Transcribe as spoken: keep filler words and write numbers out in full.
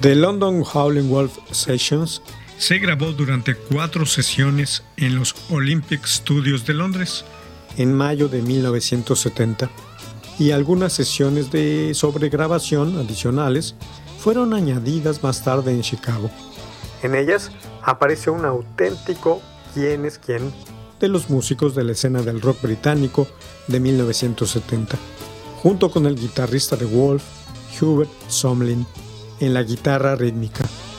The London Howling Wolf Sessions se grabó durante cuatro sesiones en los Olympic Studios de Londres en mayo de mil novecientos setenta, y algunas sesiones de sobregrabación adicionales fueron añadidas más tarde en Chicago. En ellas aparece un auténtico quién es quién de los músicos de la escena del rock británico de mil novecientos setenta, junto con el guitarrista de Wolf, Hubert Sumlin, en la guitarra rítmica.